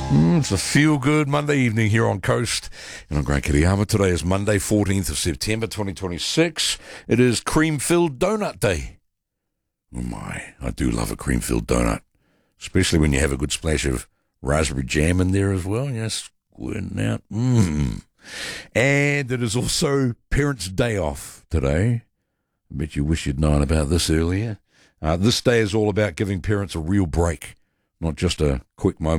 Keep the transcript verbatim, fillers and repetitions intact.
Mm, it's a feel-good Monday evening here on Coast and on Great Kiriyama. Today is Monday, fourteenth of September, twenty twenty-six. It is Cream-Filled Donut Day. Oh my, I do love a cream-filled donut, especially when you have a good splash of raspberry jam in there as well. Yes, squirting out. Mmm. And it is also Parents' Day off today. I bet you wish you'd known about this earlier. Uh, this day is all about giving parents a real break, not just a quick moment